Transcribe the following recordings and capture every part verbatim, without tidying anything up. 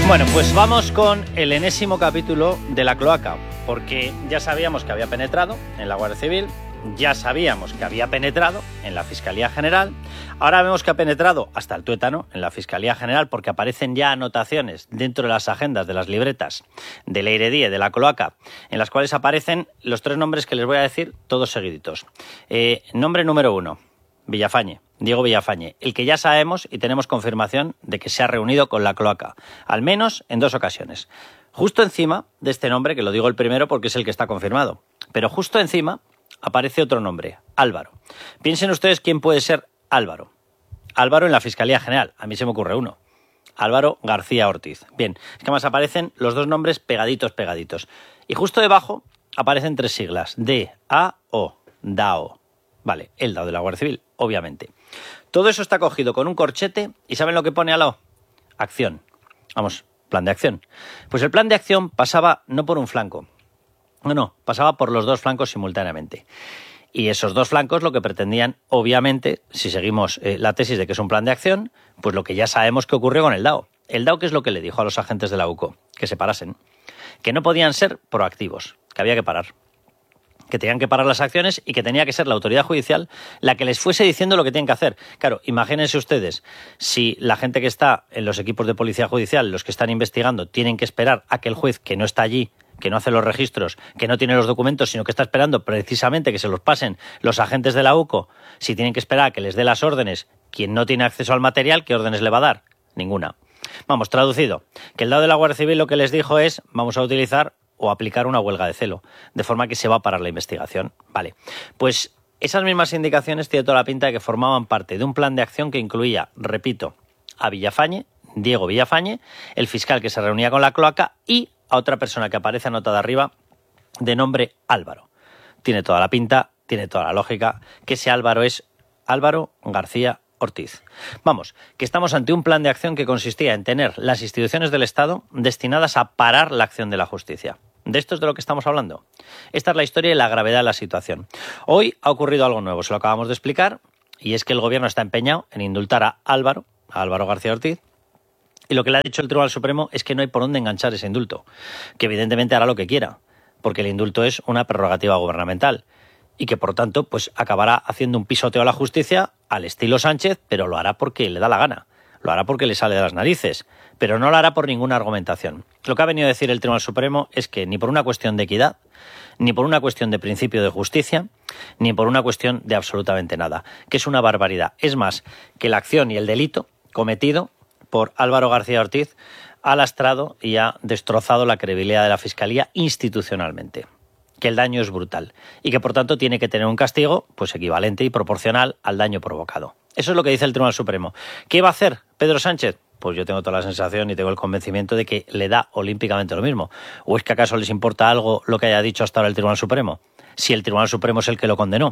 Bueno, pues vamos con el enésimo capítulo de la cloaca, porque ya sabíamos que había penetrado en la Guardia Civil, ya sabíamos que había penetrado en la Fiscalía General, ahora vemos que ha penetrado hasta el tuétano en la Fiscalía General, porque aparecen ya anotaciones dentro de las agendas de las libretas de Leiredie, de la cloaca, en las cuales aparecen los tres nombres que les voy a decir todos seguiditos. Eh, nombre número uno, Villafañe. Diego Villafañe, el que ya sabemos y tenemos confirmación de que se ha reunido con la cloaca, al menos en dos ocasiones. Justo encima de este nombre, que lo digo el primero porque es el que está confirmado, pero justo encima aparece otro nombre, Álvaro. Piensen ustedes quién puede ser Álvaro. Álvaro en la Fiscalía General, a mí se me ocurre uno. Álvaro García Ortiz. Bien, es que más aparecen los dos nombres pegaditos, pegaditos. Y justo debajo aparecen tres siglas, D A O, D A O. Vale, el D A O de la Guardia Civil, obviamente. Todo eso está cogido con un corchete y ¿saben lo que pone al lado? Acción. Vamos, plan de acción. Pues el plan de acción pasaba no por un flanco, no, no, pasaba por los dos flancos simultáneamente. Y esos dos flancos lo que pretendían, obviamente, si seguimos eh, la tesis de que es un plan de acción, pues lo que ya sabemos que ocurrió con el D A O. El D A O, ¿qué es lo que le dijo a los agentes de la U C O? Que se parasen, que no podían ser proactivos, que había que parar, que tenían que parar las acciones y que tenía que ser la autoridad judicial la que les fuese diciendo lo que tienen que hacer. Claro, imagínense ustedes, si la gente que está en los equipos de policía judicial, los que están investigando, tienen que esperar a que el juez que no está allí, que no hace los registros, que no tiene los documentos, sino que está esperando precisamente que se los pasen los agentes de la U C O, si tienen que esperar a que les dé las órdenes, quien no tiene acceso al material, ¿qué órdenes le va a dar? Ninguna. Vamos, traducido, que el D A O de la Guardia Civil lo que les dijo es, vamos a utilizar o aplicar una huelga de celo, de forma que se va a parar la investigación. Vale, pues esas mismas indicaciones tiene toda la pinta de que formaban parte de un plan de acción que incluía, repito, a Villafañe, Diego Villafañe, el fiscal que se reunía con la cloaca y a otra persona que aparece anotada arriba de nombre Álvaro. Tiene toda la pinta, tiene toda la lógica, que ese Álvaro es Álvaro García Ortiz. Vamos, que estamos ante un plan de acción que consistía en tener las instituciones del Estado destinadas a parar la acción de la justicia. ¿De esto es de lo que estamos hablando? Esta es la historia y la gravedad de la situación. Hoy ha ocurrido algo nuevo, se lo acabamos de explicar, y es que el gobierno está empeñado en indultar a Álvaro, a Álvaro García Ortiz, y lo que le ha dicho el Tribunal Supremo es que no hay por dónde enganchar ese indulto, que evidentemente hará lo que quiera, porque el indulto es una prerrogativa gubernamental, y que por tanto pues acabará haciendo un pisoteo a la justicia al estilo Sánchez, pero lo hará porque le da la gana, lo hará porque le sale de las narices, pero no lo hará por ninguna argumentación. Lo que ha venido a decir el Tribunal Supremo es que ni por una cuestión de equidad, ni por una cuestión de principio de justicia, ni por una cuestión de absolutamente nada, que es una barbaridad. Es más, que la acción y el delito cometido por Álvaro García Ortiz ha lastrado y ha destrozado la credibilidad de la Fiscalía institucionalmente, que el daño es brutal y que por tanto tiene que tener un castigo pues equivalente y proporcional al daño provocado. Eso es lo que dice el Tribunal Supremo. ¿Qué va a hacer Pedro Sánchez? Pues yo tengo toda la sensación y tengo el convencimiento de que le da olímpicamente lo mismo. ¿O es que acaso les importa algo lo que haya dicho hasta ahora el Tribunal Supremo? Si el Tribunal Supremo es el que lo condenó.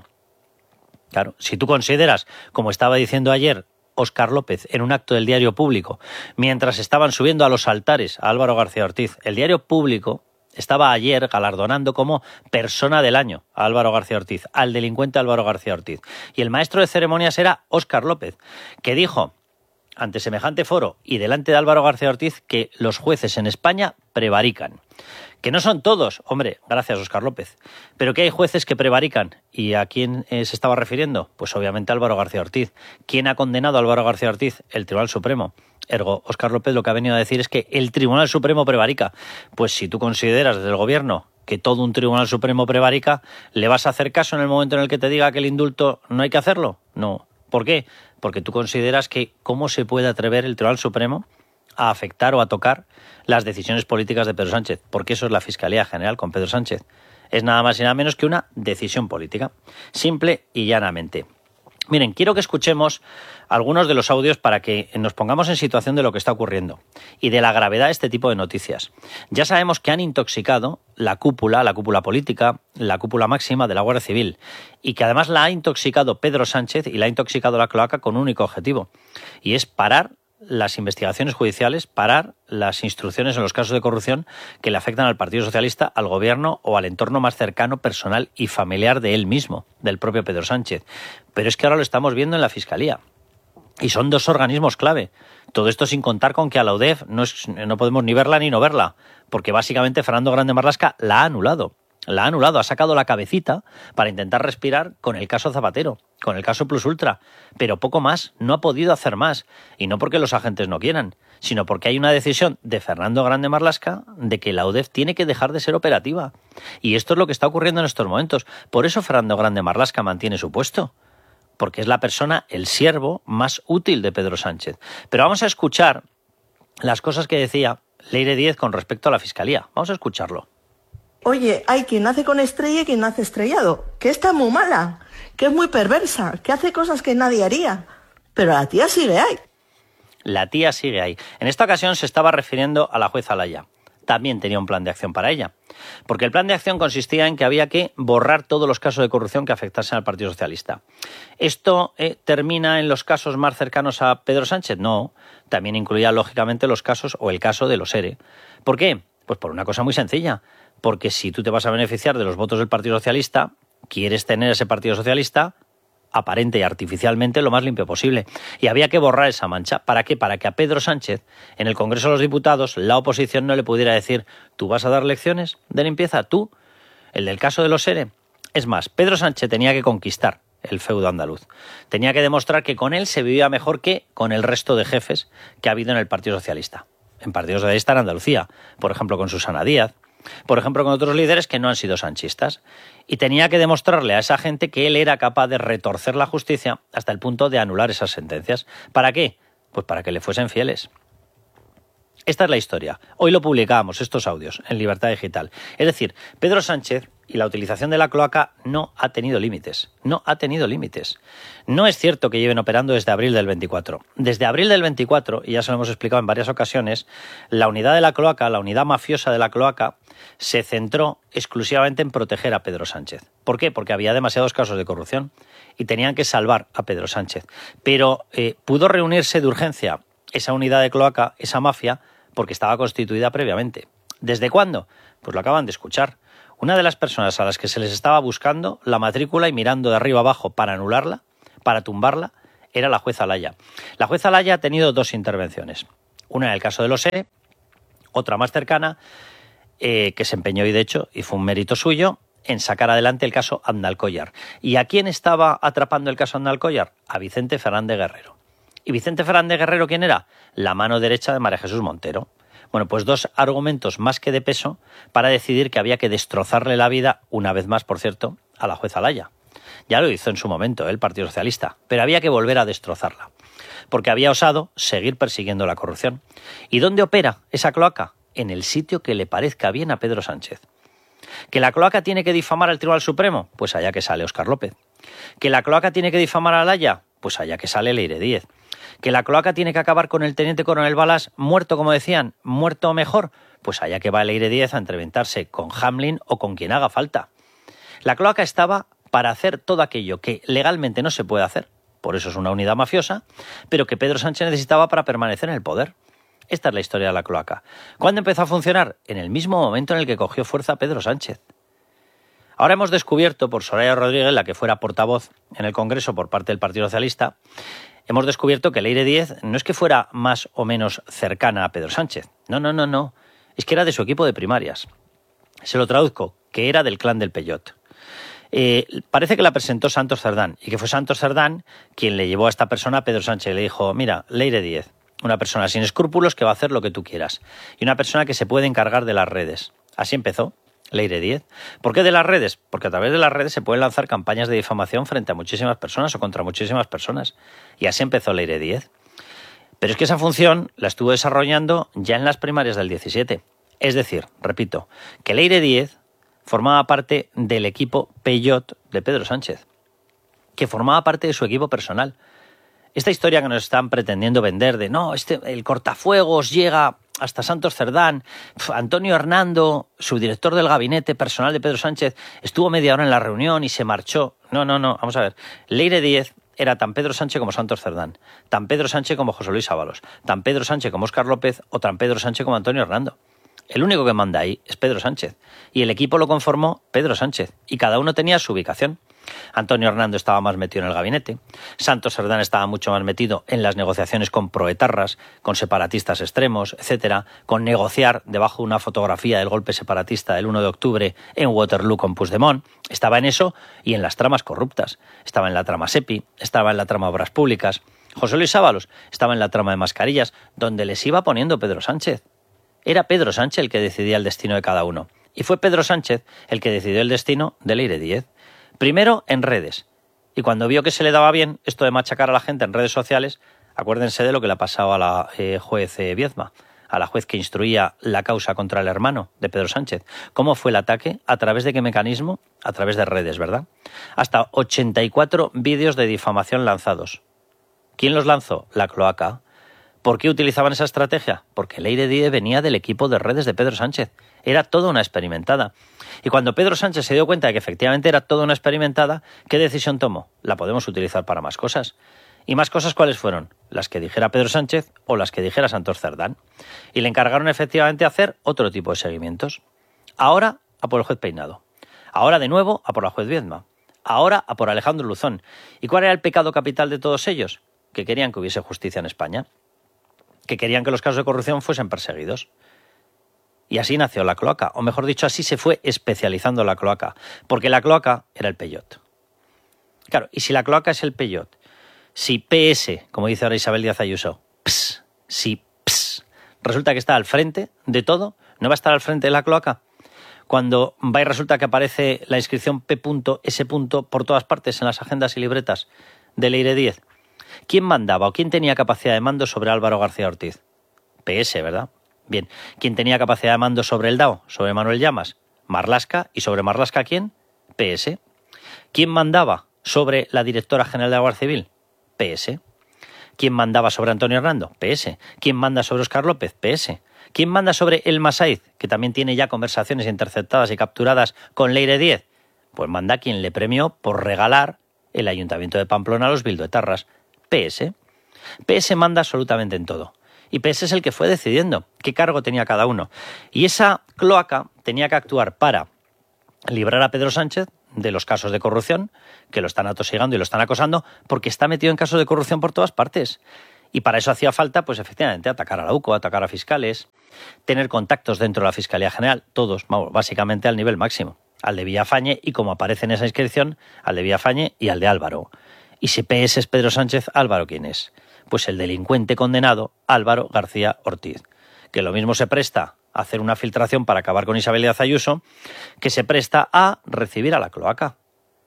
Claro, si tú consideras, como estaba diciendo ayer Óscar López en un acto del Diario Público, mientras estaban subiendo a los altares a Álvaro García Ortiz, el Diario Público estaba ayer galardonando como persona del año a Álvaro García Ortiz, al delincuente Álvaro García Ortiz. Y el maestro de ceremonias era Óscar López, que dijo ante semejante foro y delante de Álvaro García Ortiz que los jueces en España prevarican. Que no son todos, hombre, gracias Óscar López, pero que hay jueces que prevarican. ¿Y a quién eh, se estaba refiriendo? Pues obviamente a Álvaro García Ortiz. ¿Quién ha condenado a Álvaro García Ortiz? El Tribunal Supremo. Ergo, Óscar López lo que ha venido a decir es que el Tribunal Supremo prevarica. Pues si tú consideras desde el gobierno que todo un Tribunal Supremo prevarica, ¿le vas a hacer caso en el momento en el que te diga que el indulto no hay que hacerlo? No. ¿Por qué? Porque tú consideras que ¿cómo se puede atrever el Tribunal Supremo a afectar o a tocar las decisiones políticas de Pedro Sánchez? Porque eso es la Fiscalía General con Pedro Sánchez. Es nada más y nada menos que una decisión política, simple y llanamente. Miren, quiero que escuchemos algunos de los audios para que nos pongamos en situación de lo que está ocurriendo y de la gravedad de este tipo de noticias. Ya sabemos que han intoxicado la cúpula, la cúpula política, la cúpula máxima de la Guardia Civil y que además la ha intoxicado Pedro Sánchez y la ha intoxicado la cloaca con un único objetivo, y es parar las investigaciones judiciales, parar las instrucciones en los casos de corrupción que le afectan al Partido Socialista, al gobierno o al entorno más cercano, personal y familiar de él mismo, del propio Pedro Sánchez. Pero es que ahora lo estamos viendo en la Fiscalía. Y son dos organismos clave. Todo esto sin contar con que a la U D E F no, es, no podemos ni verla ni no verla, porque básicamente Fernando Grande Marlaska la ha anulado. La ha anulado, ha sacado la cabecita para intentar respirar con el caso Zapatero, con el caso Plus Ultra, pero poco más, no ha podido hacer más, y no porque los agentes no quieran, sino porque hay una decisión de Fernando Grande Marlaska de que la U D E F tiene que dejar de ser operativa. Y esto es lo que está ocurriendo en estos momentos. Por eso Fernando Grande Marlaska mantiene su puesto, porque es la persona, el siervo más útil de Pedro Sánchez. Pero vamos a escuchar las cosas que decía Leire Díez con respecto a la Fiscalía. Vamos a escucharlo. Oye, hay quien nace con estrella y quien nace estrellado, que está muy mala, que es muy perversa, que hace cosas que nadie haría, pero la tía sigue ahí. La tía sigue ahí. En esta ocasión se estaba refiriendo a la jueza Alaya. También tenía un plan de acción para ella, porque el plan de acción consistía en que había que borrar todos los casos de corrupción que afectasen al Partido Socialista. ¿Esto eh, termina en los casos más cercanos a Pedro Sánchez? No, también incluía lógicamente los casos o el caso de los ERE. ¿Por qué? Pues por una cosa muy sencilla, porque si tú te vas a beneficiar de los votos del Partido Socialista, quieres tener ese Partido Socialista aparente y artificialmente lo más limpio posible. Y había que borrar esa mancha. ¿Para qué? Para que a Pedro Sánchez, en el Congreso de los Diputados, la oposición no le pudiera decir ¿tú vas a dar lecciones de limpieza? ¿Tú? El del caso de los ERE. Es más, Pedro Sánchez tenía que conquistar el feudo andaluz. Tenía que demostrar que con él se vivía mejor que con el resto de jefes que ha habido en el Partido Socialista. En Partido Socialista en Andalucía. Por ejemplo, con Susana Díaz. Por ejemplo, con otros líderes que no han sido sanchistas. Y tenía que demostrarle a esa gente que él era capaz de retorcer la justicia hasta el punto de anular esas sentencias. ¿Para qué? Pues para que le fuesen fieles. Esta es la historia. Hoy lo publicábamos, estos audios, en Libertad Digital. Es decir, Pedro Sánchez y la utilización de la cloaca no ha tenido límites. No ha tenido límites. No es cierto que lleven operando desde abril del veinticuatro. Desde abril del veinticuatro, y ya se lo hemos explicado en varias ocasiones, la unidad de la cloaca, la unidad mafiosa de la cloaca, se centró exclusivamente en proteger a Pedro Sánchez. ¿Por qué? Porque había demasiados casos de corrupción y tenían que salvar a Pedro Sánchez. Pero eh, pudo reunirse de urgencia esa unidad de cloaca, esa mafia, porque estaba constituida previamente. ¿Desde cuándo? Pues lo acaban de escuchar. Una de las personas a las que se les estaba buscando la matrícula y mirando de arriba abajo para anularla, para tumbarla, era la jueza Alaya. La jueza Alaya ha tenido dos intervenciones. Una en el caso de los ERE, otra más cercana, eh, que se empeñó y de hecho, y fue un mérito suyo, en sacar adelante el caso Andalcollar. ¿Y a quién estaba atrapando el caso Andalcollar? A Vicente Fernández Guerrero. ¿Y Vicente Fernández Guerrero quién era? La mano derecha de María Jesús Montero. Bueno, pues dos argumentos más que de peso para decidir que había que destrozarle la vida, una vez más, por cierto, a la jueza Alaya. Ya lo hizo en su momento el Partido Socialista, pero había que volver a destrozarla, porque había osado seguir persiguiendo la corrupción. ¿Y dónde opera esa cloaca? En el sitio que le parezca bien a Pedro Sánchez. ¿Que la cloaca tiene que difamar al Tribunal Supremo? Pues allá que sale Óscar López. ¿Que la cloaca tiene que difamar a Alaya? Pues allá que sale Leire Díez. ¿Que la cloaca tiene que acabar con el teniente coronel Balas muerto, como decían, muerto mejor? Pues allá que va Leire Díez a entrevistarse con Hamlin o con quien haga falta. La cloaca estaba para hacer todo aquello que legalmente no se puede hacer, por eso es una unidad mafiosa, pero que Pedro Sánchez necesitaba para permanecer en el poder. Esta es la historia de la cloaca. ¿Cuándo empezó a funcionar? En el mismo momento en el que cogió fuerza Pedro Sánchez. Ahora hemos descubierto, por Soraya Rodríguez, la que fuera portavoz en el Congreso por parte del Partido Socialista, hemos descubierto que Leire Díez no es que fuera más o menos cercana a Pedro Sánchez. No, no, no, no. Es que era de su equipo de primarias. Se lo traduzco, que era del clan del Peyot. Eh, parece que la presentó Santos Cerdán y que fue Santos Cerdán quien le llevó a esta persona a Pedro Sánchez y le dijo, mira, Leire Díez, una persona sin escrúpulos que va a hacer lo que tú quieras y una persona que se puede encargar de las redes. Así empezó Leire Díez. ¿Por qué de las redes? Porque a través de las redes se pueden lanzar campañas de difamación frente a muchísimas personas o contra muchísimas personas. Y así empezó Leire Díez. Pero es que esa función la estuvo desarrollando ya en las primarias del diecisiete. Es decir, repito, que Leire Díez formaba parte del equipo Peyot de Pedro Sánchez, que formaba parte de su equipo personal. Esta historia que nos están pretendiendo vender de no, este, el cortafuegos llega hasta Santos Cerdán, Antonio Hernando, subdirector del gabinete personal de Pedro Sánchez, estuvo media hora en la reunión y se marchó. No, no, no, vamos a ver. Leire Díez era tan Pedro Sánchez como Santos Cerdán, tan Pedro Sánchez como José Luis Ábalos, tan Pedro Sánchez como Óscar López o tan Pedro Sánchez como Antonio Hernando. El único que manda ahí es Pedro Sánchez. Y el equipo lo conformó Pedro Sánchez. Y cada uno tenía su ubicación. Antonio Hernando estaba más metido en el gabinete, Santos Cerdán estaba mucho más metido en las negociaciones con proetarras, con separatistas extremos, etcétera, con negociar debajo de una fotografía del golpe separatista del uno de octubre en Waterloo con Puigdemont. Estaba en eso y en las tramas corruptas. Estaba en la trama SEPI, estaba en la trama Obras Públicas. José Luis Ábalos estaba en la trama de mascarillas, donde les iba poniendo Pedro Sánchez. Era Pedro Sánchez el que decidía el destino de cada uno. Y fue Pedro Sánchez el que decidió el destino de Leire Díez. Primero en redes. Y cuando vio que se le daba bien esto de machacar a la gente en redes sociales, acuérdense de lo que le ha pasado a la eh, juez eh, Viezma, a la juez que instruía la causa contra el hermano de Pedro Sánchez. ¿Cómo fue el ataque? ¿A través de qué mecanismo? A través de redes, ¿verdad? Hasta ochenta y cuatro vídeos de difamación lanzados. ¿Quién los lanzó? La cloaca. ¿Por qué utilizaban esa estrategia? Porque Leire Díez venía del equipo de redes de Pedro Sánchez. Era toda una experimentada. Y cuando Pedro Sánchez se dio cuenta de que efectivamente era toda una experimentada, ¿qué decisión tomó? La podemos utilizar para más cosas. ¿Y más cosas cuáles fueron? Las que dijera Pedro Sánchez o las que dijera Santos Cerdán. Y le encargaron efectivamente hacer otro tipo de seguimientos. Ahora a por el juez Peinado. Ahora de nuevo a por la juez Viezma. Ahora a por Alejandro Luzón. ¿Y cuál era el pecado capital de todos ellos? Que querían que hubiese justicia en España. Que querían que los casos de corrupción fuesen perseguidos. Y así nació la cloaca, o mejor dicho, así se fue especializando la cloaca, porque la cloaca era el Peyot. Claro, y si la cloaca es el Peyot, si P S, como dice ahora Isabel Díaz Ayuso, ps, si ps, resulta que está al frente de todo, ¿no va a estar al frente de la cloaca? Cuando va y resulta que aparece la inscripción P S por todas partes en las agendas y libretas de Leire Díez, ¿quién mandaba o quién tenía capacidad de mando sobre Álvaro García Ortiz? P S, ¿verdad? Bien, ¿quién tenía capacidad de mando sobre el D A O? Sobre Manuel Llamas, Marlaska, y sobre Marlaska ¿quién? P S. ¿Quién mandaba sobre la directora general de la Guardia Civil? P S. ¿Quién mandaba sobre Antonio Hernando? P S. ¿Quién manda sobre Óscar López? P S. ¿Quién manda sobre El Masaiz, que también tiene ya conversaciones interceptadas y capturadas con Leire Díez? Pues manda quien le premió por regalar el Ayuntamiento de Pamplona a los bildoetarras. P S. P S manda absolutamente en todo. Y P S es el que fue decidiendo qué cargo tenía cada uno. Y esa cloaca tenía que actuar para librar a Pedro Sánchez de los casos de corrupción, que lo están atosigando y lo están acosando, porque está metido en casos de corrupción por todas partes. Y para eso hacía falta, pues efectivamente, atacar a la U C O, atacar a fiscales, tener contactos dentro de la Fiscalía General, todos, básicamente al nivel máximo. Al de Villafañe y, como aparece en esa inscripción, al de Villafañe y al de Álvaro. Y si P S es Pedro Sánchez, ¿Álvaro quién es? Pues el delincuente condenado Álvaro García Ortiz, que lo mismo se presta a hacer una filtración para acabar con Isabel Díaz Ayuso, que se presta a recibir a la cloaca.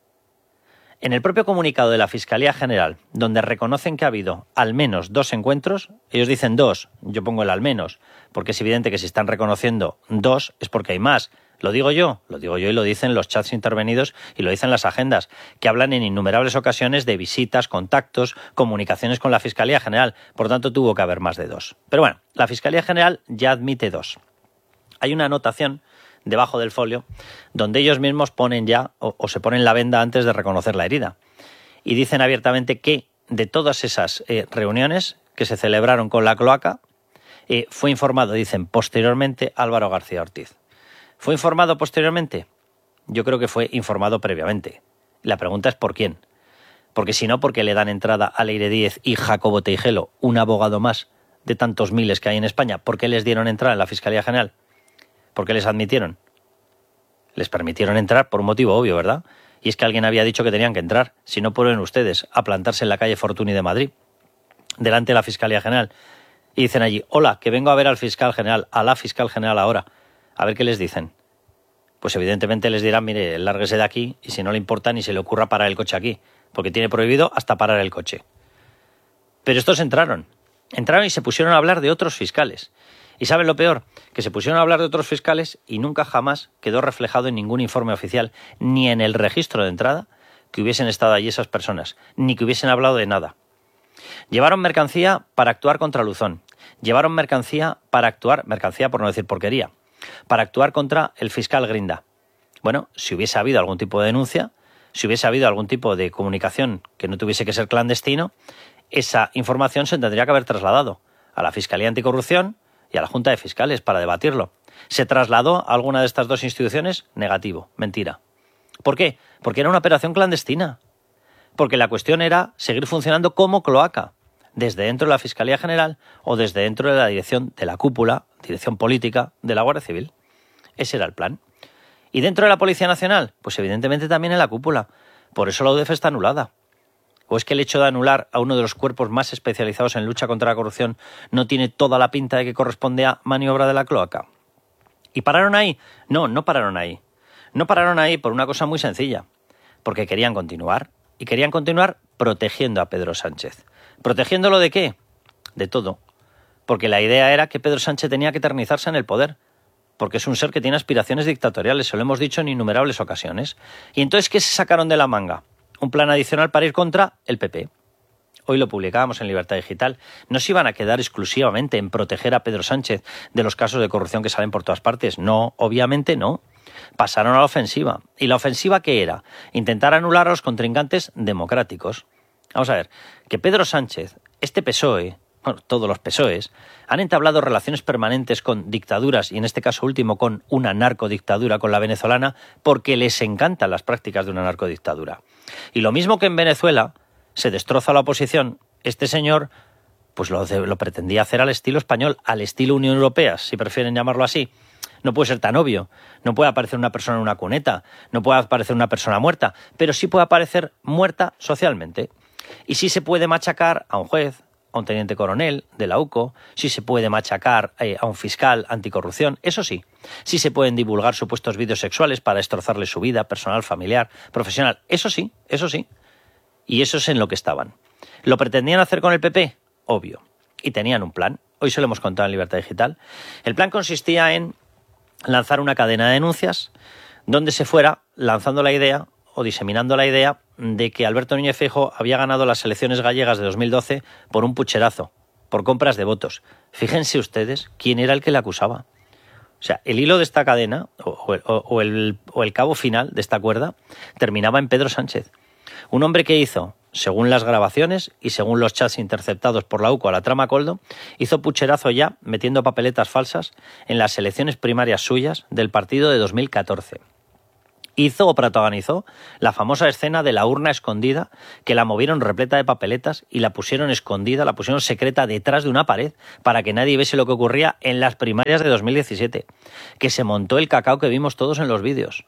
En el propio comunicado de la Fiscalía General, donde reconocen que ha habido al menos dos encuentros, ellos dicen dos, yo pongo el al menos, porque es evidente que si están reconociendo dos es porque hay más. Lo digo yo, lo digo yo y lo dicen los chats intervenidos y lo dicen las agendas, que hablan en innumerables ocasiones de visitas, contactos, comunicaciones con la Fiscalía General. Por tanto, tuvo que haber más de dos. Pero bueno, la Fiscalía General ya admite dos. Hay una anotación debajo del folio donde ellos mismos ponen ya o, o se ponen la venda antes de reconocer la herida. Y dicen abiertamente que de todas esas eh, reuniones que se celebraron con la cloaca, eh, fue informado, dicen, posteriormente Álvaro García Ortiz. ¿Fue informado posteriormente? Yo creo que fue informado previamente. La pregunta es ¿por quién? Porque si no, ¿por qué le dan entrada a Leire Díez y Jacobo Teijelo, un abogado más de tantos miles que hay en España? ¿Por qué les dieron entrada en la Fiscalía General? ¿Por qué les admitieron? Les permitieron entrar por un motivo obvio, ¿verdad? Y es que alguien había dicho que tenían que entrar. Si no, prueben ustedes a plantarse en la calle Fortuny de Madrid, delante de la Fiscalía General. Y dicen allí, hola, que vengo a ver al fiscal general, a la fiscal general ahora. A ver qué les dicen. Pues evidentemente les dirán, mire, lárguese de aquí y si no le importa ni se le ocurra parar el coche aquí, porque tiene prohibido hasta parar el coche. Pero estos entraron. Entraron y se pusieron a hablar de otros fiscales. ¿Y saben lo peor? Que se pusieron a hablar de otros fiscales y nunca jamás quedó reflejado en ningún informe oficial, ni en el registro de entrada, que hubiesen estado allí esas personas, ni que hubiesen hablado de nada. Llevaron mercancía para actuar contra Luzón. Llevaron mercancía para actuar, mercancía por no decir porquería, para actuar contra el fiscal Grinda. Bueno, si hubiese habido algún tipo de denuncia, si hubiese habido algún tipo de comunicación que no tuviese que ser clandestino, esa información se tendría que haber trasladado a la Fiscalía Anticorrupción y a la Junta de Fiscales para debatirlo. ¿Se trasladó a alguna de estas dos instituciones? Negativo, mentira. ¿Por qué? Porque era una operación clandestina. Porque la cuestión era seguir funcionando como cloaca, desde dentro de la Fiscalía General o desde dentro de la dirección de la cúpula, dirección política de la Guardia Civil. Ese era el plan. ¿Y dentro de la Policía Nacional? Pues evidentemente también en la cúpula. Por eso la U D E F está anulada. ¿O es que el hecho de anular a uno de los cuerpos más especializados en lucha contra la corrupción no tiene toda la pinta de que corresponde a maniobra de la cloaca? ¿Y pararon ahí? No, no pararon ahí. No pararon ahí por una cosa muy sencilla. Porque querían continuar. Y querían continuar protegiendo a Pedro Sánchez. ¿Protegiéndolo de qué? De todo. Porque la idea era que Pedro Sánchez tenía que eternizarse en el poder. Porque es un ser que tiene aspiraciones dictatoriales, se lo hemos dicho en innumerables ocasiones. ¿Y entonces qué se sacaron de la manga? Un plan adicional para ir contra el P P. Hoy lo publicábamos en Libertad Digital. No se iban a quedar exclusivamente en proteger a Pedro Sánchez de los casos de corrupción que salen por todas partes. No, obviamente no. Pasaron a la ofensiva. ¿Y la ofensiva qué era? Intentar anular a los contrincantes democráticos. Vamos a ver, que Pedro Sánchez, este P S O E, bueno, todos los P S O Es, han entablado relaciones permanentes con dictaduras, y en este caso último con una narcodictadura, con la venezolana, porque les encantan las prácticas de una narcodictadura. Y lo mismo que en Venezuela se destroza la oposición, este señor pues lo, lo pretendía hacer al estilo español, al estilo Unión Europea, si prefieren llamarlo así. No puede ser tan obvio, no puede aparecer una persona en una cuneta, no puede aparecer una persona muerta, pero sí puede aparecer muerta socialmente. Y sí se puede machacar a un juez, a un teniente coronel de la U C O, sí se puede machacar eh, a un fiscal anticorrupción, eso sí. Sí se pueden divulgar supuestos vídeos sexuales para destrozarle su vida personal, familiar, profesional, eso sí, eso sí. Y eso es en lo que estaban. ¿Lo pretendían hacer con el P P? Obvio. Y tenían un plan. Hoy se lo hemos contado en Libertad Digital. El plan consistía en lanzar una cadena de denuncias donde se fuera lanzando la idea o diseminando la idea de que Alberto Núñez Feijóo había ganado las elecciones gallegas de dos mil doce por un pucherazo, por compras de votos. Fíjense ustedes quién era el que le acusaba. O sea, el hilo de esta cadena o, o, o, el, o el cabo final de esta cuerda terminaba en Pedro Sánchez. Un hombre que hizo, según las grabaciones y según los chats interceptados por la U C O a la trama Coldo, hizo pucherazo ya metiendo papeletas falsas en las elecciones primarias suyas del partido de dos mil catorce. Hizo o protagonizó la famosa escena de la urna escondida, que la movieron repleta de papeletas y la pusieron escondida, la pusieron secreta detrás de una pared para que nadie viese lo que ocurría en las primarias de dos mil diecisiete, que se montó el cacao que vimos todos en los vídeos.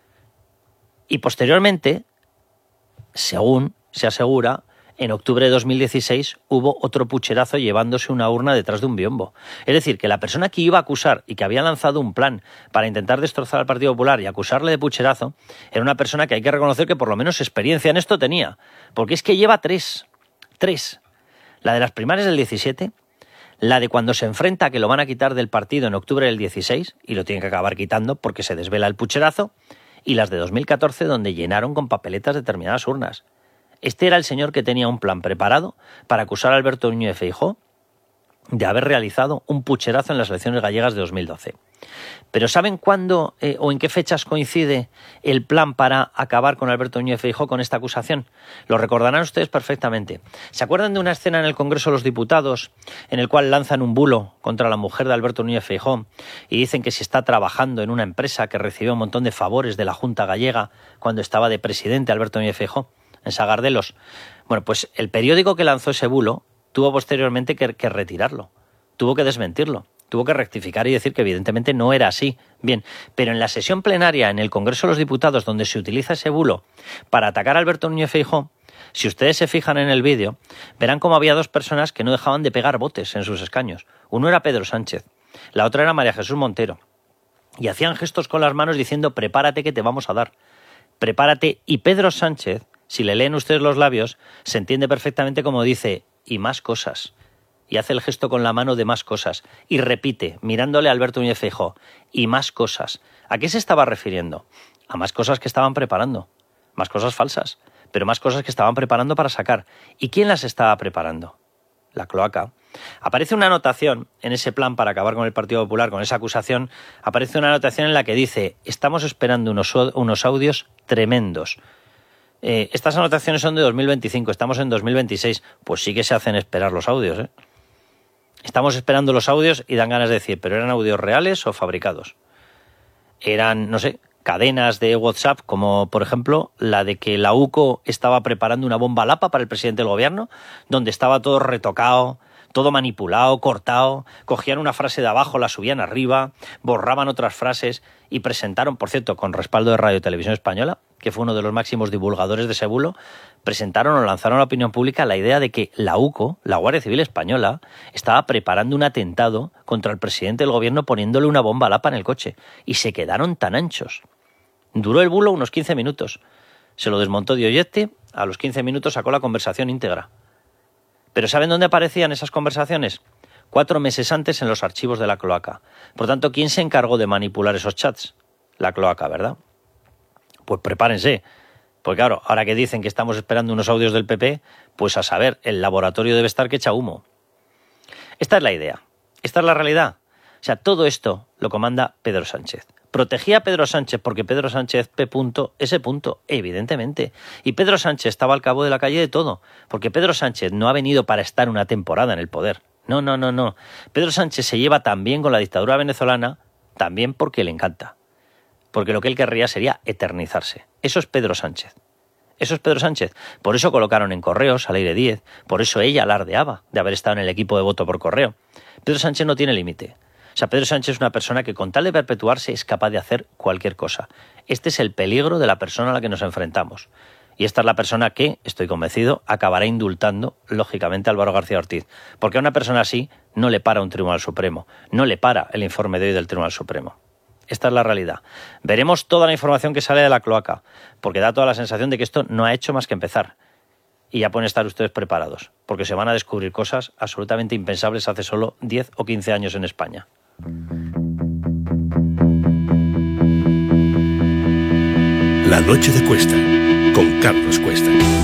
Y posteriormente, según se asegura, en octubre de dos mil dieciséis hubo otro pucherazo llevándose una urna detrás de un biombo. Es decir, que la persona que iba a acusar y que había lanzado un plan para intentar destrozar al Partido Popular y acusarle de pucherazo, era una persona que hay que reconocer que por lo menos experiencia en esto tenía. Porque es que lleva tres. Tres. La de las primarias del diecisiete, la de cuando se enfrenta a que lo van a quitar del partido en octubre del dieciséis, y lo tienen que acabar quitando porque se desvela el pucherazo, y las de dos mil catorce, donde llenaron con papeletas determinadas urnas. Este era el señor que tenía un plan preparado para acusar a Alberto Núñez Feijóo de haber realizado un pucherazo en las elecciones gallegas de dos mil doce. Pero ¿saben cuándo eh, o en qué fechas coincide el plan para acabar con Alberto Núñez Feijóo con esta acusación? Lo recordarán ustedes perfectamente. ¿Se acuerdan de una escena en el Congreso de los Diputados en el cual lanzan un bulo contra la mujer de Alberto Núñez Feijóo y dicen que si está trabajando en una empresa que recibió un montón de favores de la Junta Gallega cuando estaba de presidente Alberto Núñez Feijóo en Sagardelos? Bueno, pues el periódico que lanzó ese bulo tuvo posteriormente que, que retirarlo, tuvo que desmentirlo, tuvo que rectificar y decir que evidentemente no era así. Bien, pero en la sesión plenaria en el Congreso de los Diputados, donde se utiliza ese bulo para atacar a Alberto Núñez Feijóo, si ustedes se fijan en el vídeo, verán cómo había dos personas que no dejaban de pegar botes en sus escaños. Uno era Pedro Sánchez, la otra era María Jesús Montero, y hacían gestos con las manos diciendo prepárate que te vamos a dar, prepárate. Y Pedro Sánchez, si le leen ustedes los labios, se entiende perfectamente como dice, y más cosas. Y hace el gesto con la mano de más cosas. Y repite, mirándole a Alberto Núñez Feijóo, y más cosas. ¿A qué se estaba refiriendo? A más cosas que estaban preparando. Más cosas falsas, pero más cosas que estaban preparando para sacar. ¿Y quién las estaba preparando? La cloaca. Aparece una anotación en ese plan para acabar con el Partido Popular, con esa acusación, aparece una anotación en la que dice, estamos esperando unos, unos audios tremendos. Eh, estas anotaciones son de dos mil veinticinco, estamos en dos mil veintiséis, pues sí que se hacen esperar los audios, ¿eh? Estamos esperando los audios y dan ganas de decir, ¿pero eran audios reales o fabricados? Eran, no sé, cadenas de WhatsApp, como por ejemplo la de que la UCO estaba preparando una bomba lapa para el presidente del gobierno, donde estaba todo retocado, todo manipulado, cortado, cogían una frase de abajo, la subían arriba, borraban otras frases y presentaron, por cierto, con respaldo de Radio y Televisión Española, que fue uno de los máximos divulgadores de ese bulo, presentaron o lanzaron a la opinión pública la idea de que la UCO, la Guardia Civil Española, estaba preparando un atentado contra el presidente del gobierno poniéndole una bomba lapa en el coche. Y se quedaron tan anchos. Duró el bulo unos quince minutos. Se lo desmontó Dioyetti, a los quince minutos sacó la conversación íntegra. ¿Pero saben dónde aparecían esas conversaciones? Cuatro meses antes en los archivos de la cloaca. Por tanto, ¿quién se encargó de manipular esos chats? La cloaca, ¿verdad? Pues prepárense. Porque claro, ahora que dicen que estamos esperando unos audios del P P, pues a saber, el laboratorio debe estar que echa humo. Esta es la idea. Esta es la realidad. O sea, todo esto lo comanda Pedro Sánchez. Protegía a Pedro Sánchez porque Pedro Sánchez P. S. evidentemente. Y Pedro Sánchez estaba al cabo de la calle de todo, porque Pedro Sánchez no ha venido para estar una temporada en el poder. No, no, no, no. Pedro Sánchez se lleva tan bien con la dictadura venezolana, también porque le encanta. Porque lo que él querría sería eternizarse. Eso es Pedro Sánchez. Eso es Pedro Sánchez. Por eso colocaron en Correos a Leire Díez. Por eso ella alardeaba de haber estado en el equipo de voto por correo. Pedro Sánchez no tiene límite. O sea, Pedro Sánchez es una persona que con tal de perpetuarse es capaz de hacer cualquier cosa. Este es el peligro de la persona a la que nos enfrentamos. Y esta es la persona que, estoy convencido, acabará indultando, lógicamente, a Álvaro García Ortiz. Porque a una persona así no le para un Tribunal Supremo. No le para el informe de hoy del Tribunal Supremo. Esta es la realidad. Veremos toda la información que sale de la cloaca, porque da toda la sensación de que esto no ha hecho más que empezar. Y ya pueden estar ustedes preparados, porque se van a descubrir cosas absolutamente impensables hace solo diez o quince años en España. La noche de Cuesta, con Carlos Cuesta.